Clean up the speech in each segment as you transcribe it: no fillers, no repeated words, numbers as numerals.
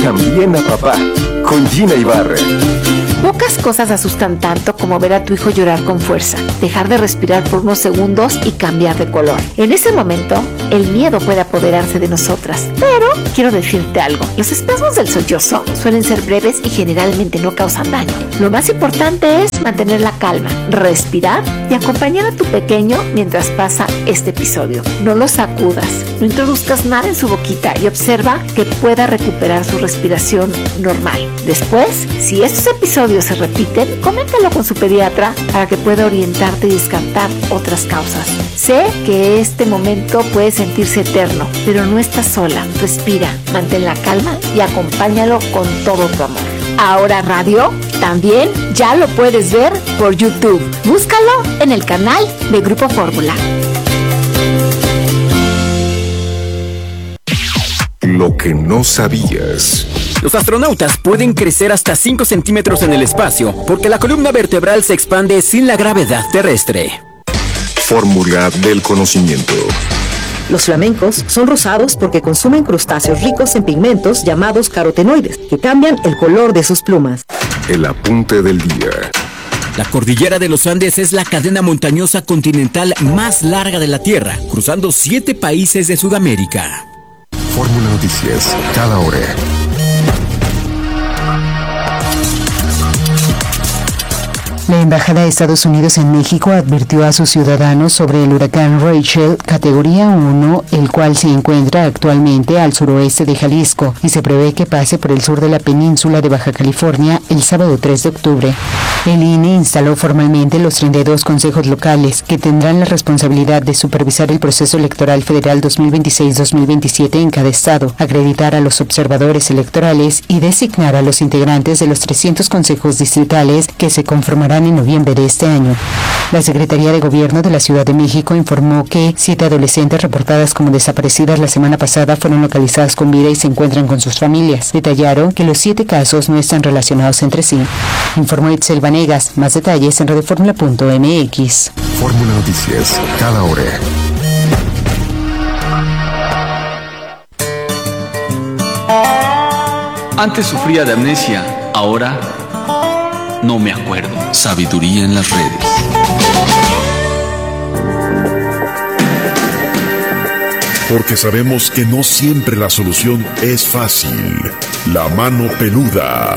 también a papá, con Gina Ibarra. Pocas cosas asustan tanto como ver a tu hijo llorar con fuerza, dejar de respirar por unos segundos y cambiar de color. En ese momento, el miedo puede apoderarse de nosotras. Pero quiero decirte algo, los espasmos del sollozo suelen ser breves y generalmente no causan daño. Lo más importante es mantener la calma, respirar y acompañar a tu pequeño mientras pasa este episodio. No lo sacudas, no introduzcas nada en su boquita y observa que pueda recuperar su respiración normal. Después, si estos episodios se repiten, coméntalo con su pediatra para que pueda orientarte y descartar otras causas. Sé que este momento puede sentirse eterno, pero no estás sola. Respira, mantén la calma y acompáñalo con todo tu amor. Ahora Radio también ya lo puedes ver por YouTube. Búscalo en el canal de Grupo Fórmula. Lo que no sabías. Los astronautas pueden crecer hasta 5 centímetros en el espacio porque la columna vertebral se expande sin la gravedad terrestre. Fórmula del conocimiento. Los flamencos son rosados porque consumen crustáceos ricos en pigmentos llamados carotenoides, que cambian el color de sus plumas. El apunte del día. La cordillera de los Andes es la cadena montañosa continental más larga de la Tierra, cruzando 7 países de Sudamérica. Fórmula Noticias, cada hora. La Embajada de Estados Unidos en México advirtió a sus ciudadanos sobre el huracán Rachel, categoría 1, el cual se encuentra actualmente al suroeste de Jalisco y se prevé que pase por el sur de la península de Baja California el sábado 3 de octubre. El INE instaló formalmente los 32 consejos locales que tendrán la responsabilidad de supervisar el proceso electoral federal 2026-2027 en cada estado, acreditar a los observadores electorales y designar a los integrantes de los 300 consejos distritales que se conformarán en noviembre de este año. La Secretaría de Gobierno de la Ciudad de México informó que 7 adolescentes reportadas como desaparecidas la semana pasada fueron localizadas con vida y se encuentran con sus familias. Detallaron que los 7 casos no están relacionados entre sí. Informó Itzel Vanegas. Más detalles en radioformula.mx. Fórmula Noticias, cada hora. Antes sufría de amnesia, ahora no me acuerdo. Sabiduría en las redes. Porque sabemos que no siempre la solución es fácil. La mano peluda.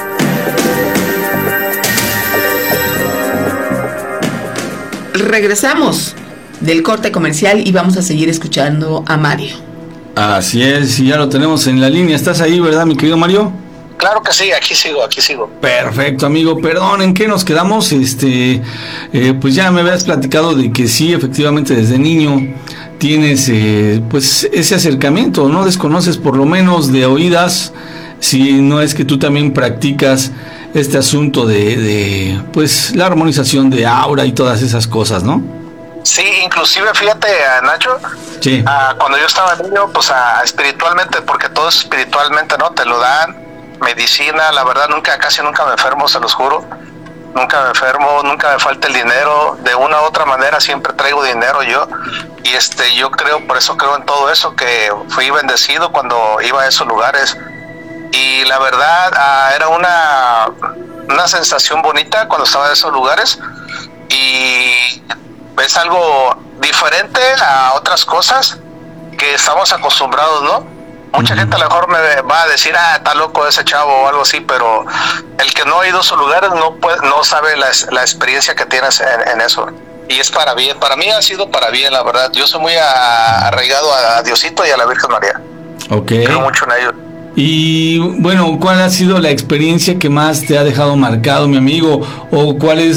Regresamos del corte comercial y vamos a seguir escuchando a Mario. Así es, y ya lo tenemos en la línea. ¿Estás ahí, verdad, mi querido Mario? Claro que sí, aquí sigo. Perfecto, amigo. Perdón, ¿en qué nos quedamos? Pues ya me habías platicado de que sí, efectivamente, desde niño tienes pues ese acercamiento, ¿no? Desconoces por lo menos de oídas, si no es que tú también practicas este asunto de pues la armonización de aura y todas esas cosas, ¿no? Sí, inclusive fíjate, Nacho, sí. Cuando yo estaba niño, pues espiritualmente, porque todo es espiritualmente, ¿no? Te lo dan, medicina, la verdad casi nunca me enfermo, se los juro. Nunca me enfermo, nunca me falta el dinero, de una u otra manera siempre traigo dinero yo, y yo por eso creo en todo eso, que fui bendecido cuando iba a esos lugares, y la verdad era una sensación bonita cuando estaba en esos lugares, y es algo diferente a otras cosas que estamos acostumbrados, ¿no? Mucha gente a lo mejor me va a decir, está loco ese chavo o algo así, pero el que no ha ido a esos lugares no sabe la experiencia que tienes en eso. Y es para bien, para mí ha sido para bien, la verdad. Yo soy muy arraigado a Diosito y a la Virgen María. Ok. Creo mucho en ellos. Y bueno, ¿cuál ha sido la experiencia que más te ha dejado marcado, mi amigo? ¿O cuál es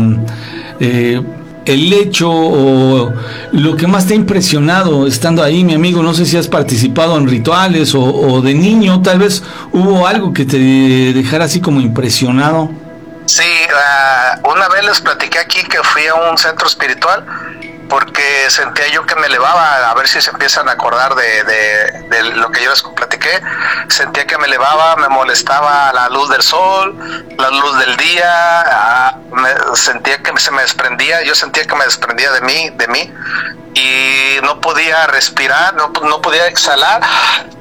el hecho o lo que más te ha impresionado estando ahí, mi amigo? No sé si has participado en rituales o de niño tal vez hubo algo que te dejara así como impresionado. Sí, una vez les platiqué aquí que fui a un centro espiritual porque sentía yo que me elevaba, a ver si se empiezan a acordar de lo que yo les platiqué. Sentía que me elevaba, me molestaba la luz del sol, la luz del día, sentía que se me desprendía, yo sentía que me desprendía de mí, y no podía respirar, no podía exhalar,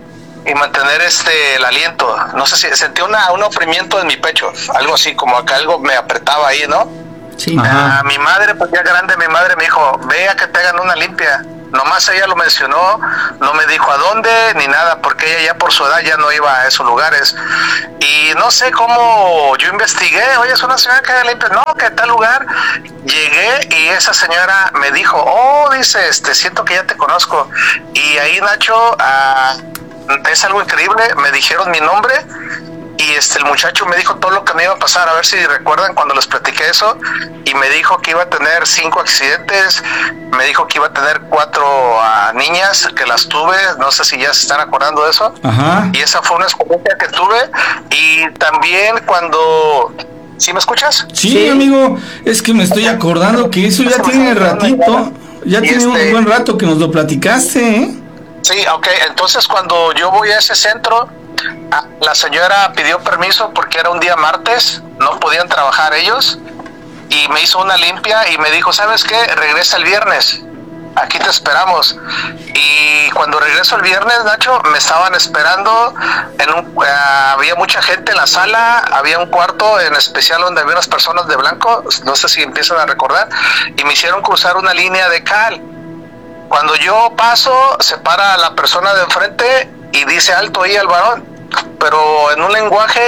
y mantener el aliento. No sé si sentí un oprimimiento en mi pecho, algo así, como que algo me apretaba ahí, ¿no? Sí. Mi madre, pues ya grande, mi madre me dijo, ve a que te hagan una limpia. Nomás ella lo mencionó, no me dijo a dónde ni nada, porque ella ya por su edad ya no iba a esos lugares. Y no sé cómo, yo investigué, oye, es una señora que haga limpia, no, que tal lugar. Llegué y esa señora me dijo, dice, siento que ya te conozco. Y ahí, Nacho, es algo increíble, me dijeron mi nombre. Y el muchacho me dijo todo lo que me iba a pasar, a ver si recuerdan cuando les platiqué eso, y me dijo que iba a tener 5 accidentes, me dijo que iba a tener 4 niñas, que las tuve, no sé si ya se están acordando de eso. Ajá. Y esa fue una experiencia que tuve, y también cuando... ¿Sí me escuchas? Sí, amigo, es que me estoy acordando que eso ya tiene ratito, ya tiene un buen rato que nos lo platicaste, ¿eh? Sí, ok, entonces cuando yo voy a ese centro, la señora pidió permiso porque era un día martes, no podían trabajar ellos, y me hizo una limpia y me dijo, ¿sabes qué? Regresa el viernes, aquí te esperamos. Y cuando regreso el viernes, Nacho, me estaban esperando había mucha gente en la sala, había un cuarto en especial donde había unas personas de blanco, no sé si empiezan a recordar, y me hicieron cruzar una línea de cal. Cuando yo paso, se para la persona de enfrente y dice alto ahí al varón, pero en un lenguaje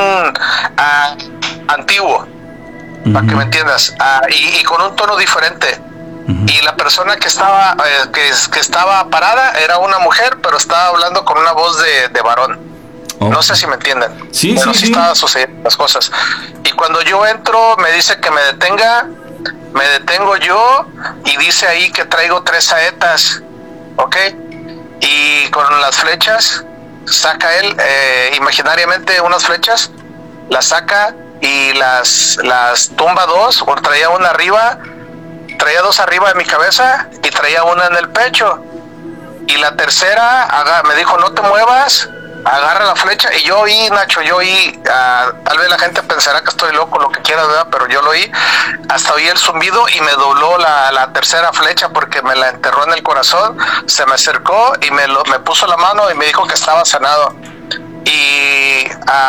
antiguo, para que me entiendas, y con un tono diferente. Y la persona que estaba que estaba parada era una mujer, pero estaba hablando con una voz de varón. No sé si me entienden. Sí, pero sí. Estaban sucediendo las cosas. Y cuando yo entro, me dice que me detenga. Me detengo yo y dice ahí que traigo 3 saetas, ¿ok? Y con las flechas, saca él imaginariamente unas flechas, las saca y las tumba 2, o traía una arriba, traía 2 arriba de mi cabeza y traía una en el pecho. Y la tercera, me dijo, no te muevas, agarra la flecha. Y yo oí, Nacho, tal vez la gente pensará que estoy loco, lo que quieras, ¿verdad? Pero yo lo oí, hasta oí el zumbido y me dobló la tercera flecha porque me la enterró en el corazón. Se me acercó y me puso la mano y me dijo que estaba sanado. Y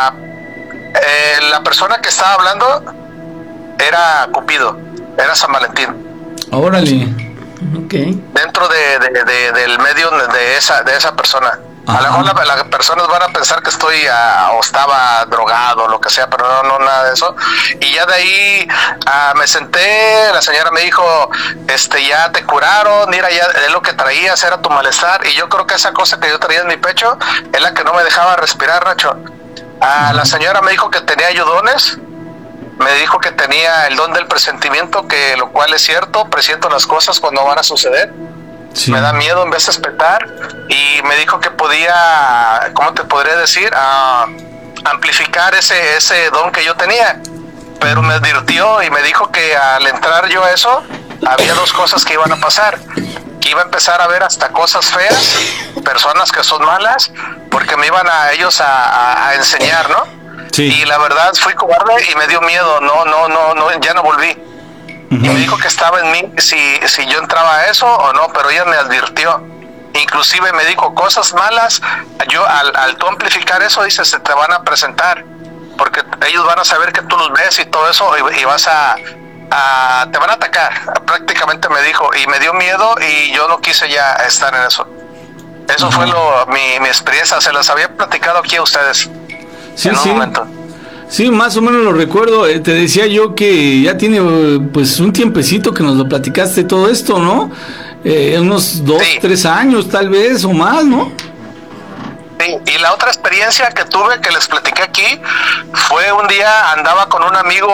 la persona que estaba hablando era Cupido, era San Valentín. Órale. Okay. Dentro del medio de esa persona. Ajá. A lo mejor las personas van a pensar que estoy o estaba drogado o lo que sea, pero no, nada de eso. Y ya de ahí me senté, la señora me dijo, ya te curaron, mira, ya es lo que traías, era tu malestar. Y yo creo que esa cosa que yo traía en mi pecho es la que no me dejaba respirar, Nacho. La señora me dijo que tenía ayudones, me dijo que tenía el don del presentimiento, que lo cual es cierto, presiento las cosas cuando van a suceder. Sí. Me da miedo en vez de espetar, y me dijo que podía, ¿cómo te podría decir? Amplificar ese don que yo tenía, pero me advirtió y me dijo que al entrar yo a eso, había 2 cosas que iban a pasar, que iba a empezar a ver hasta cosas feas, personas que son malas, porque me iban a ellos a enseñar, ¿no? Sí. Y la verdad fui cobarde y me dio miedo, no, ya no volví. Y me dijo que estaba en mí si yo entraba a eso o no, pero ella me advirtió. Inclusive me dijo cosas malas. Yo al tú amplificar eso, dice, se te van a presentar, porque ellos van a saber que tú los ves y todo eso, y vas te van a atacar, prácticamente me dijo, y me dio miedo y yo no quise ya estar en eso. Eso fue mi experiencia, se las había platicado aquí a ustedes en un momento. Sí, más o menos lo recuerdo. Te decía yo que ya tiene pues un tiempecito que nos lo platicaste todo esto, ¿no? Unos 2, 3 años tal vez o más, ¿no? Sí, y la otra experiencia que tuve, que les platiqué aquí, fue un día andaba con un amigo,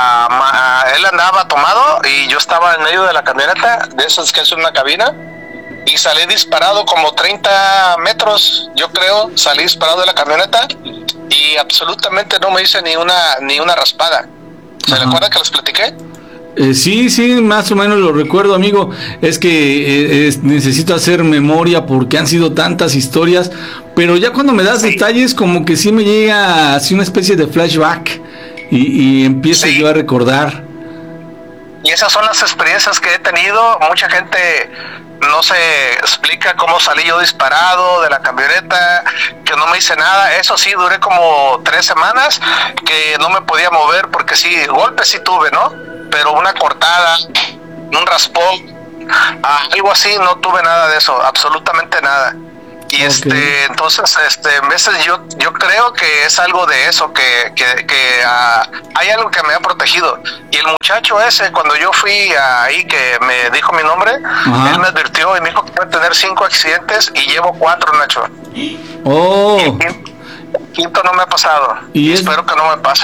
él andaba tomado y yo estaba en medio de la camioneta, de esas que es una cabina, y salí disparado como 30 metros, yo creo, salí disparado de la camioneta y absolutamente no me hice ni una raspada. ¿Se recuerda que les platiqué? Sí, más o menos lo recuerdo, amigo. Es que necesito hacer memoria porque han sido tantas historias, pero ya cuando me das detalles como que sí me llega así una especie de flashback y empiezo yo a recordar. Y esas son las experiencias que he tenido. Mucha gente no se explica cómo salí yo disparado de la camioneta, que no me hice nada. Eso sí, duré como 3 semanas que no me podía mover, porque sí, golpes sí tuve, ¿no? Pero una cortada, un raspón, algo así, no tuve nada de eso, absolutamente nada. Y entonces, en veces yo creo que es algo de eso, que hay algo que me ha protegido. Y el muchacho ese, cuando yo fui ahí, que me dijo mi nombre, él me advirtió y me dijo que iba a tener 5 accidentes y llevo 4, Nacho. Oh. Y el quinto no me ha pasado. Y espero que no me pase.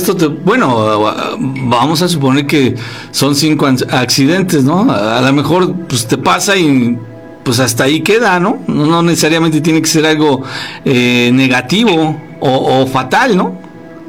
Vamos a suponer que son 5 accidentes, ¿no? A lo mejor pues te pasa y pues hasta ahí queda, ¿no? No necesariamente tiene que ser algo negativo o fatal, ¿no?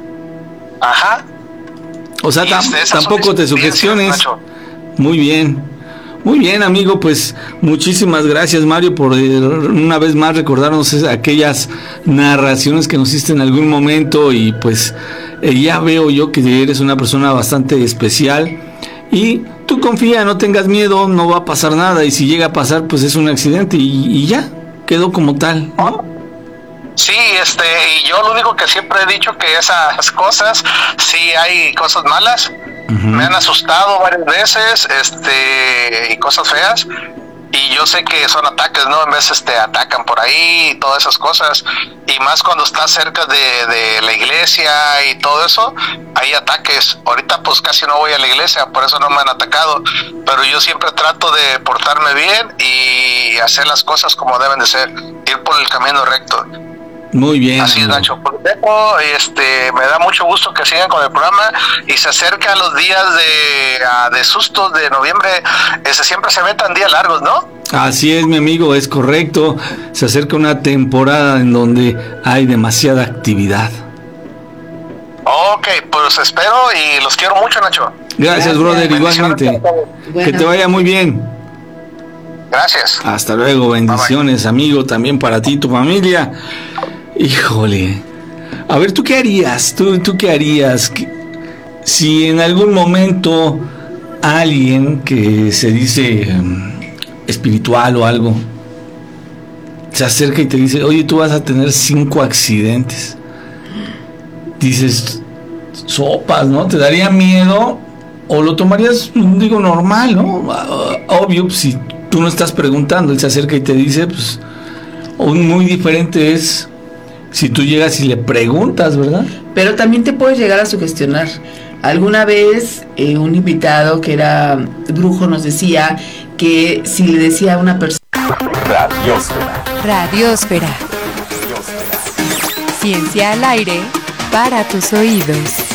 Ajá. O sea, tampoco te sugestiones. Muy bien, amigo, pues muchísimas gracias, Mario, por una vez más recordarnos aquellas narraciones que nos hiciste en algún momento. Y pues ya veo yo que eres una persona bastante especial. Y tú confía, no tengas miedo, no va a pasar nada. Y si llega a pasar, pues es un accidente y ya, quedó como tal, ¿no? Sí, y yo lo único que siempre he dicho, que esas cosas, sí hay cosas malas. Me han asustado varias veces, y cosas feas. Y yo sé que son ataques, ¿no? En veces te atacan por ahí y todas esas cosas. Y más cuando estás cerca de la iglesia y todo eso, hay ataques. Ahorita pues casi no voy a la iglesia, por eso no me han atacado. Pero yo siempre trato de portarme bien y hacer las cosas como deben de ser. Ir por el camino recto. Muy bien. Así es, Nacho. Me da mucho gusto que sigan con el programa y se acercan los días de sustos de noviembre. Siempre se metan días largos, ¿no? Así es, mi amigo, es correcto. Se acerca una temporada en donde hay demasiada actividad. Ok, pues espero y los quiero mucho, Nacho. Gracias, brother, igualmente. Que te vaya muy bien. Gracias. Hasta luego, bendiciones, bye, amigo, también para ti y tu familia. Híjole. A ver, ¿tú qué harías? ¿Tú qué harías? Si en algún momento alguien que se dice espiritual o algo se acerca y te dice, oye, tú vas a tener 5 accidentes. Dices, sopas, ¿no? ¿Te daría miedo? ¿O lo tomarías, digo, normal, ¿no? Obvio, si tú no estás preguntando, él se acerca y te dice, pues, muy diferente es si tú llegas y le preguntas, ¿verdad? Pero también te puedes llegar a sugestionar. Alguna vez un invitado que era brujo nos decía que si le decía a una persona... Radiósfera. Ciencia al aire para tus oídos.